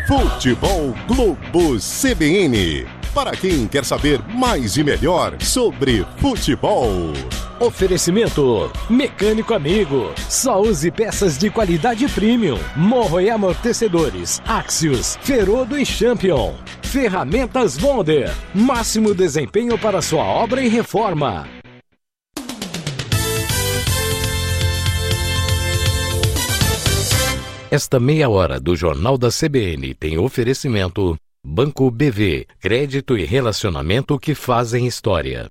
Futebol Globo CBN. Para quem quer saber mais e melhor sobre futebol. Oferecimento Mecânico Amigo. Só use peças de qualidade premium. Morro e amortecedores Axios, Ferodo e Champion. Ferramentas Wonder. Máximo desempenho para sua obra e reforma. Esta meia hora do Jornal da CBN tem oferecimento Banco BV, crédito e relacionamento que fazem história.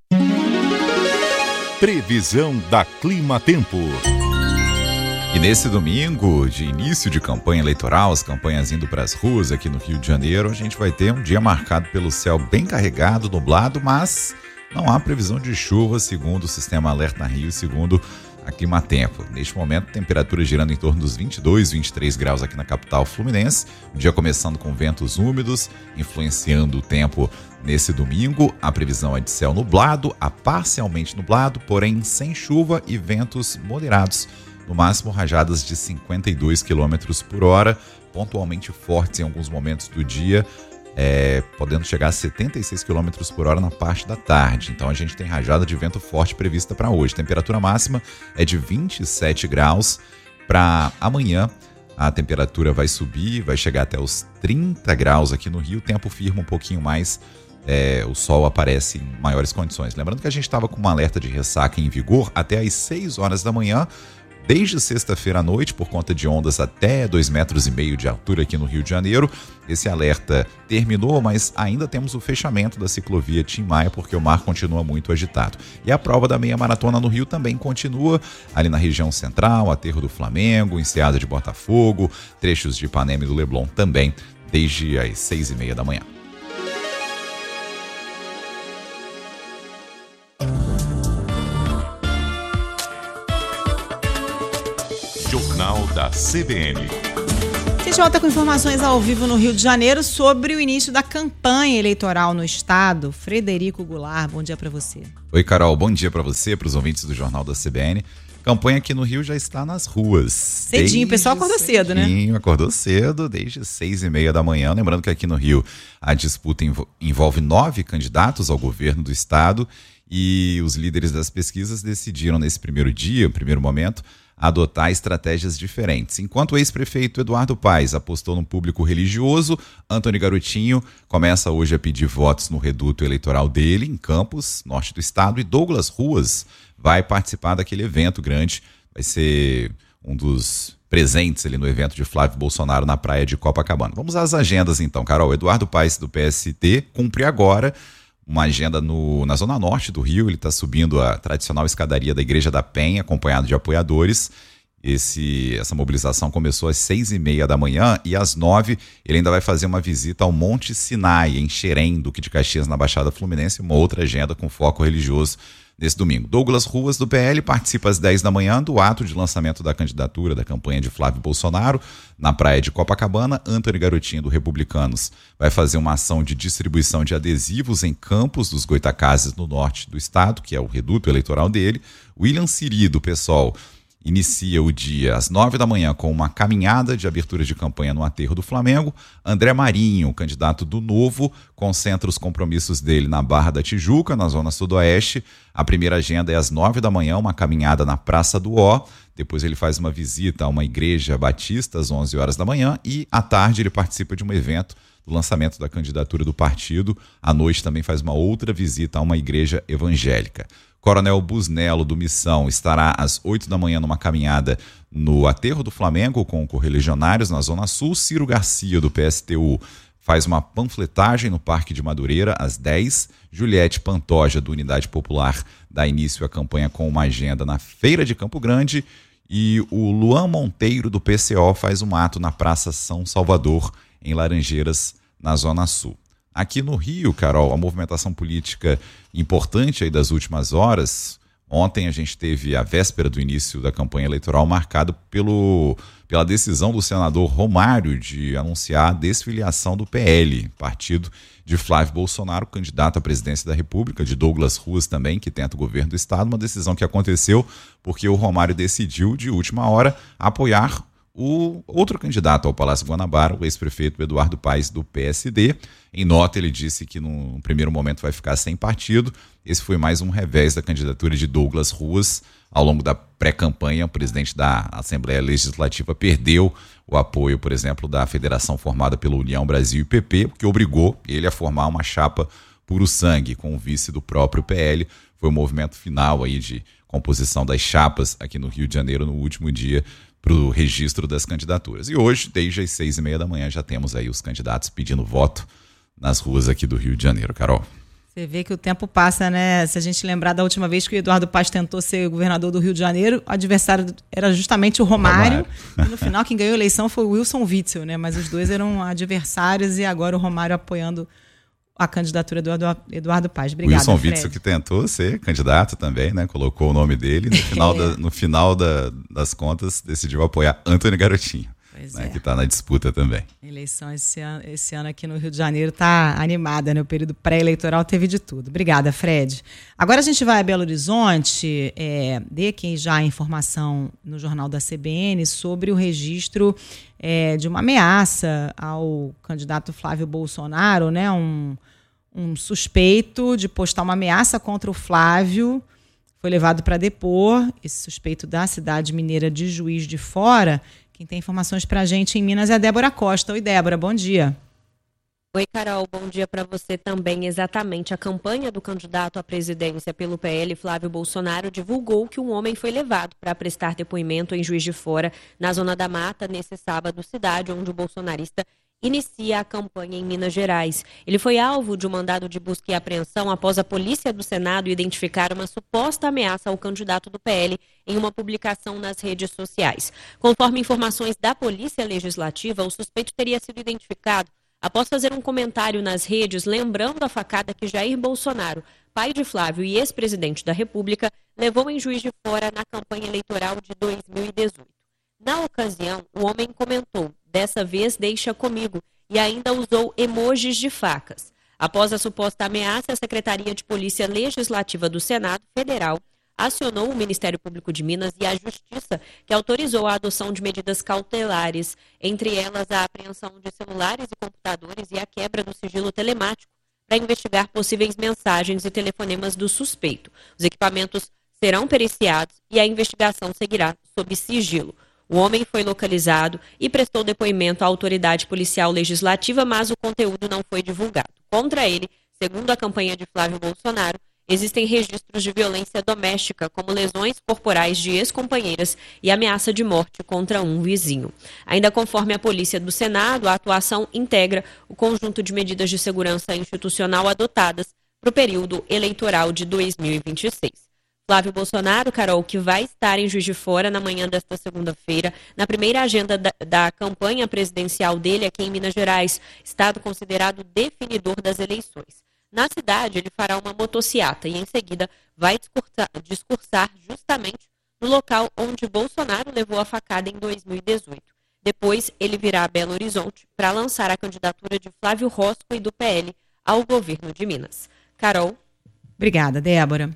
Previsão da Clima Tempo. E nesse domingo, de início de campanha eleitoral, as campanhas indo para as ruas aqui no Rio de Janeiro, a gente vai ter um dia marcado pelo céu bem carregado, nublado, mas não há previsão de chuva, segundo o Sistema Alerta Rio, segundo a Clima Tempo. Neste momento, temperatura girando em torno dos 22, 23 graus aqui na capital fluminense. O dia começando com ventos úmidos, influenciando o tempo nesse domingo. A previsão é de céu nublado a parcialmente nublado, porém sem chuva e ventos moderados. No máximo, rajadas de 52 km por hora, pontualmente fortes em alguns momentos do dia, podendo chegar a 76 km por hora na parte da tarde. Então a gente tem rajada de vento forte prevista para hoje. Temperatura máxima é de 27 graus. Para amanhã a temperatura vai subir, vai chegar até os 30 graus aqui no Rio. O tempo firma um pouquinho mais, o sol aparece em maiores condições. Lembrando que a gente estava com um alerta de ressaca em vigor até às 6 horas da manhã, desde sexta-feira à noite, por conta de ondas até 2,5 metros de altura aqui no Rio de Janeiro. Esse alerta terminou, mas ainda temos o fechamento da ciclovia Tim Maia, porque o mar continua muito agitado. E a prova da meia maratona no Rio também continua, ali na região central, Aterro do Flamengo, Enseada de Botafogo, trechos de Ipanema e do Leblon também, desde as 6:30 da manhã. Jornal da CBN. A gente volta com informações ao vivo no Rio de Janeiro sobre o início da campanha eleitoral no estado. Frederico Goulart, bom dia para você. Oi, Carol, bom dia para você, para os ouvintes do Jornal da CBN. Campanha aqui no Rio já está nas ruas. Cedinho, o pessoal acordou cedo, né? Acordou cedo, desde 6:30 da manhã. Lembrando que aqui no Rio a disputa envolve 9 candidatos ao governo do estado e os líderes das pesquisas decidiram nesse primeiro momento, adotar estratégias diferentes. Enquanto o ex-prefeito Eduardo Paes apostou no público religioso, Antony Garotinho começa hoje a pedir votos no reduto eleitoral dele, em Campos, norte do estado, e Douglas Ruas vai participar daquele evento grande, vai ser um dos presentes ali no evento de Flávio Bolsonaro na praia de Copacabana. Vamos às agendas então, Carol. Eduardo Paes do PST cumpre agora uma agenda na zona norte do Rio. Ele está subindo a tradicional escadaria da Igreja da Penha, acompanhado de apoiadores. Essa mobilização começou às 6:30 da manhã e às 9 ele ainda vai fazer uma visita ao Monte Sinai, em Xerém, Duque de Caxias, na Baixada Fluminense, uma outra agenda com foco religioso nesse domingo. Douglas Ruas, do PL, participa às 10 da manhã do ato de lançamento da candidatura da campanha de Flávio Bolsonaro na praia de Copacabana. Antony Garotinho, do Republicanos, vai fazer uma ação de distribuição de adesivos em Campos dos Goitacazes, no norte do estado, que é o reduto eleitoral dele. William Siri, do PSOL, inicia o dia às 9 da manhã com uma caminhada de abertura de campanha no Aterro do Flamengo. André Marinho, candidato do Novo, concentra os compromissos dele na Barra da Tijuca, na zona sudoeste. A primeira agenda é às 9 da manhã, uma caminhada na Praça do Ó. Depois ele faz uma visita a uma igreja batista às 11 horas da manhã e à tarde ele participa de um evento do lançamento da candidatura do partido. À noite também faz uma outra visita a uma igreja evangélica. Coronel Busnello, do Missão, estará às 8 da manhã numa caminhada no Aterro do Flamengo com correligionários na Zona Sul. Ciro Garcia, do PSTU, faz uma panfletagem no Parque de Madureira às 10. Juliette Pantoja, do Unidade Popular, dá início à campanha com uma agenda na Feira de Campo Grande. E o Luan Monteiro, do PCO, faz um ato na Praça São Salvador, em Laranjeiras, na Zona Sul. Aqui no Rio, Carol, a movimentação política importante aí das últimas horas. Ontem a gente teve a véspera do início da campanha eleitoral marcada pela decisão do senador Romário de anunciar a desfiliação do PL, partido de Flávio Bolsonaro, candidato à presidência da República, de Douglas Ruas também, que tenta o governo do estado. Uma decisão que aconteceu porque o Romário decidiu, de última hora, apoiar o outro candidato ao Palácio Guanabara, o ex-prefeito Eduardo Paes, do PSD. Em nota, ele disse que no primeiro momento vai ficar sem partido. Esse foi mais um revés da candidatura de Douglas Ruas. Ao longo da pré-campanha, o presidente da Assembleia Legislativa perdeu o apoio, por exemplo, da federação formada pela União Brasil e PP, o que obrigou ele a formar uma chapa puro sangue com o vice do próprio PL. Foi o movimento final aí de composição das chapas aqui no Rio de Janeiro no último dia para o registro das candidaturas. E hoje, desde as 6h30 da manhã, já temos aí os candidatos pedindo voto nas ruas aqui do Rio de Janeiro. Carol. Você vê que o tempo passa, né? Se a gente lembrar da última vez que o Eduardo Paes tentou ser governador do Rio de Janeiro, o adversário era justamente o Romário. E no final, quem ganhou a eleição foi o Wilson Witzel, né? Mas os dois eram adversários e agora o Romário apoiando a candidatura do Eduardo Paes. Obrigada, Wilson Fred. Witzel, que tentou ser candidato também, né? Colocou o nome dele. No final das contas, decidiu apoiar Antony Garotinho, né? Que está na disputa também. A eleição esse ano aqui no Rio de Janeiro está animada, né? O período pré-eleitoral teve de tudo. Obrigada, Fred. Agora a gente vai a Belo Horizonte, dê aqui já a informação no jornal da CBN sobre o registro de uma ameaça ao candidato Flávio Bolsonaro, né? Um suspeito de postar uma ameaça contra o Flávio foi levado para depor, esse suspeito da cidade mineira de Juiz de Fora. Quem tem informações para a gente em Minas é a Débora Costa. Oi, Débora, bom dia. Oi, Carol, bom dia para você também. Exatamente, a campanha do candidato à presidência pelo PL, Flávio Bolsonaro, divulgou que um homem foi levado para prestar depoimento em Juiz de Fora, na Zona da Mata, nesse sábado, cidade onde o bolsonarista inicia a campanha em Minas Gerais. Ele foi alvo de um mandado de busca e apreensão após a Polícia do Senado identificar uma suposta ameaça ao candidato do PL em uma publicação nas redes sociais. Conforme informações da Polícia Legislativa, o suspeito teria sido identificado após fazer um comentário nas redes lembrando a facada que Jair Bolsonaro, pai de Flávio e ex-presidente da República, levou em Juiz de Fora na campanha eleitoral de 2018. Na ocasião, o homem comentou: "Dessa vez deixa comigo", e ainda usou emojis de facas. Após a suposta ameaça, a Secretaria de Polícia Legislativa do Senado Federal acionou o Ministério Público de Minas e a Justiça, que autorizou a adoção de medidas cautelares, entre elas a apreensão de celulares e computadores e a quebra do sigilo telemático, para investigar possíveis mensagens e telefonemas do suspeito. Os equipamentos serão periciados e a investigação seguirá sob sigilo. O homem foi localizado e prestou depoimento à autoridade policial legislativa, mas o conteúdo não foi divulgado. Contra ele, segundo a campanha de Flávio Bolsonaro, existem registros de violência doméstica, como lesões corporais de ex-companheiras e ameaça de morte contra um vizinho. Ainda conforme a Polícia do Senado, a atuação integra o conjunto de medidas de segurança institucional adotadas para o período eleitoral de 2026. Flávio Bolsonaro, Carol, que vai estar em Juiz de Fora na manhã desta segunda-feira, na primeira agenda da campanha presidencial dele aqui em Minas Gerais, estado considerado definidor das eleições. Na cidade, ele fará uma motociata e, em seguida, vai discursar justamente no local onde Bolsonaro levou a facada em 2018. Depois, ele virá a Belo Horizonte para lançar a candidatura de Flávio Rosco e do PL ao governo de Minas. Carol. Obrigada, Débora.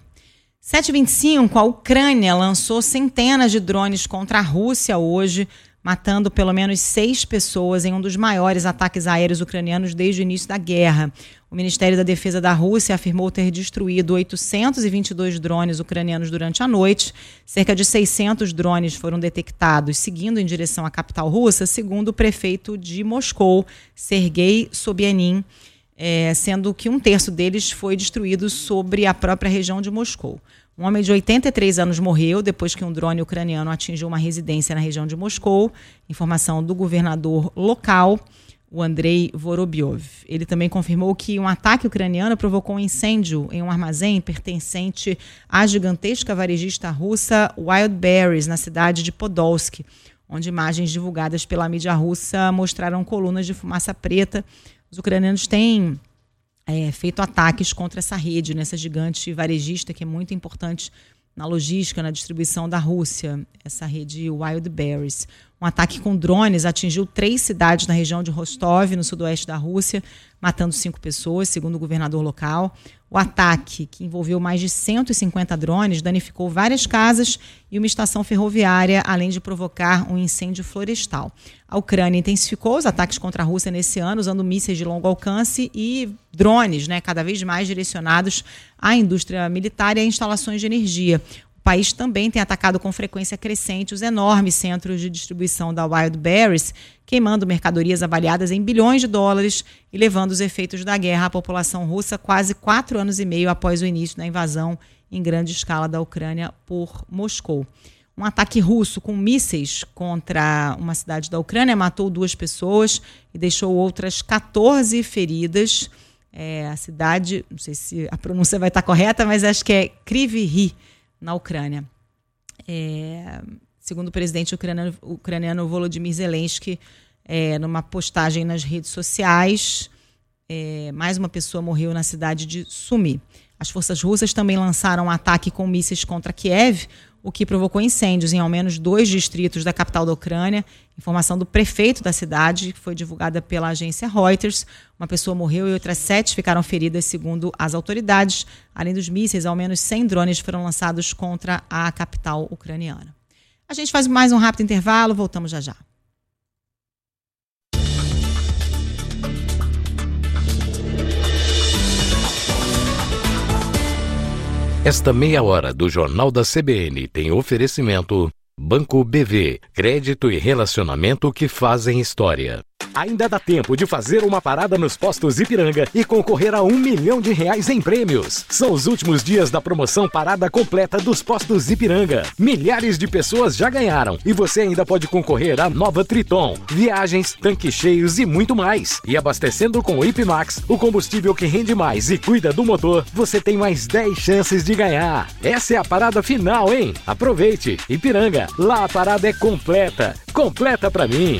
7h25, a Ucrânia lançou centenas de drones contra a Rússia hoje, matando pelo menos 6 pessoas em um dos maiores ataques aéreos ucranianos desde o início da guerra. O Ministério da Defesa da Rússia afirmou ter destruído 822 drones ucranianos durante a noite. Cerca de 600 drones foram detectados seguindo em direção à capital russa, segundo o prefeito de Moscou, Sergei Sobyanin, sendo que 1/3 deles foi destruído sobre a própria região de Moscou. Um homem de 83 anos morreu depois que um drone ucraniano atingiu uma residência na região de Moscou. Informação do governador local, o Andrei Vorobyov. Ele também confirmou que um ataque ucraniano provocou um incêndio em um armazém pertencente à gigantesca varejista russa Wildberries, na cidade de Podolsk, onde imagens divulgadas pela mídia russa mostraram colunas de fumaça preta. Os ucranianos têm feito ataques contra essa rede, nessa gigante varejista que é muito importante na logística, na distribuição da Rússia, essa rede Wildberries. Um ataque com drones atingiu 3 cidades na região de Rostov, no sudoeste da Rússia, matando 5 pessoas, segundo o governador local. O ataque, que envolveu mais de 150 drones, danificou várias casas e uma estação ferroviária, além de provocar um incêndio florestal. A Ucrânia intensificou os ataques contra a Rússia nesse ano, usando mísseis de longo alcance e drones, cada vez mais direcionados à indústria militar e a instalações de energia. O país também tem atacado com frequência crescente os enormes centros de distribuição da Wildberries, queimando mercadorias avaliadas em bilhões de dólares e levando os efeitos da guerra à população russa quase 4 anos e meio após o início da invasão em grande escala da Ucrânia por Moscou. Um ataque russo com mísseis contra uma cidade da Ucrânia matou 2 pessoas e deixou outras 14 feridas. A cidade, não sei se a pronúncia vai estar correta, mas acho que é Kryvyi Rih, na Ucrânia. Segundo o presidente ucraniano Volodymyr Zelensky, numa postagem nas redes sociais, mais uma pessoa morreu na cidade de Sumy. As forças russas também lançaram um ataque com mísseis contra Kiev, o que provocou incêndios em ao menos 2 distritos da capital da Ucrânia. Informação do prefeito da cidade, que foi divulgada pela agência Reuters. Uma pessoa morreu e outras 7 ficaram feridas, segundo as autoridades. Além dos mísseis, ao menos 100 drones foram lançados contra a capital ucraniana. A gente faz mais um rápido intervalo, voltamos já já. Esta meia hora do Jornal da CBN tem oferecimento Banco BV, crédito e relacionamento que fazem história. Ainda dá tempo de fazer uma parada nos postos Ipiranga e concorrer a R$1 milhão em prêmios. São os últimos dias da promoção Parada Completa dos Postos Ipiranga. Milhares de pessoas já ganharam e você ainda pode concorrer à nova Triton, viagens, tanques cheios e muito mais. E abastecendo com o Ipmax, o combustível que rende mais e cuida do motor, você tem mais 10 chances de ganhar. Essa é a parada final, hein? Aproveite! Ipiranga, lá a parada é completa. Completa pra mim!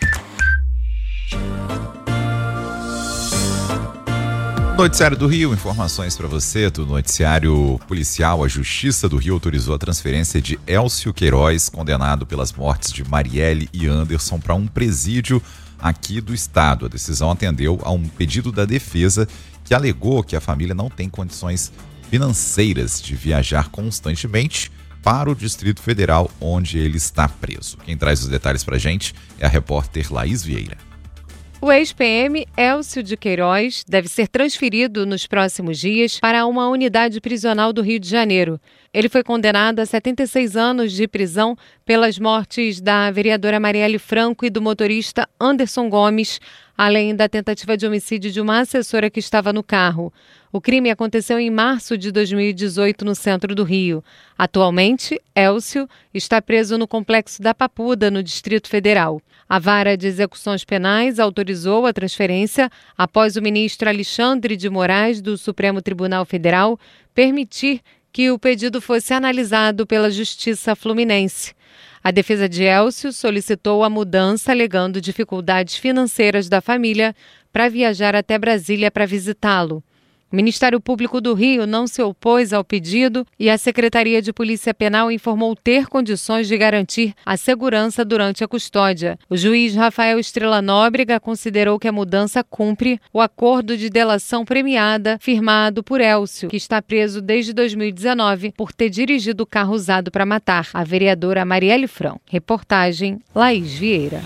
Noticiário do Rio, informações para você do noticiário policial. A Justiça do Rio autorizou a transferência de Elcio Queiroz, condenado pelas mortes de Marielle e Anderson, para um presídio aqui do estado. A decisão atendeu a um pedido da defesa que alegou que a família não tem condições financeiras de viajar constantemente para o Distrito Federal, onde ele está preso. Quem traz os detalhes para a gente é a repórter Laís Vieira. O ex-PM Elcio de Queiroz deve ser transferido nos próximos dias para uma unidade prisional do Rio de Janeiro. Ele foi condenado a 76 anos de prisão pelas mortes da vereadora Marielle Franco e do motorista Anderson Gomes, além da tentativa de homicídio de uma assessora que estava no carro. O crime aconteceu em março de 2018 no centro do Rio. Atualmente, Elcio está preso no Complexo da Papuda, no Distrito Federal. A Vara de Execuções Penais autorizou a transferência após o ministro Alexandre de Moraes, do Supremo Tribunal Federal, permitir que o pedido fosse analisado pela Justiça Fluminense. A defesa de Elcio solicitou a mudança, alegando dificuldades financeiras da família para viajar até Brasília para visitá-lo. O Ministério Público do Rio não se opôs ao pedido e a Secretaria de Polícia Penal informou ter condições de garantir a segurança durante a custódia. O juiz Rafael Estrela Nóbrega considerou que a mudança cumpre o acordo de delação premiada firmado por Elcio, que está preso desde 2019 por ter dirigido o carro usado para matar a vereadora Marielle Franco. Reportagem Laís Vieira.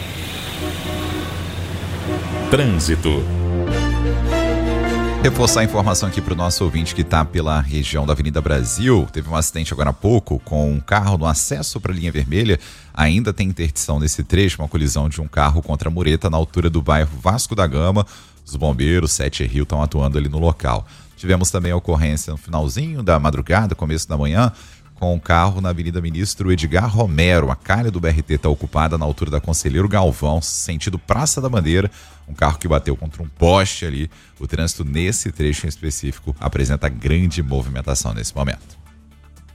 Trânsito. Reforçar a informação aqui para o nosso ouvinte que está pela região da Avenida Brasil. Teve um acidente agora há pouco com um carro no acesso para a linha vermelha. Ainda tem interdição nesse trecho, uma colisão de um carro contra a mureta na altura do bairro Vasco da Gama. Os bombeiros, 7 Rio, estão atuando ali no local. Tivemos também a ocorrência no finalzinho da madrugada, começo da manhã, com um carro na Avenida Ministro Edgar Romero. A calha do BRT está ocupada na altura da Conselheiro Galvão, sentido Praça da Bandeira. Um carro que bateu contra um poste ali. O trânsito nesse trecho em específico apresenta grande movimentação nesse momento.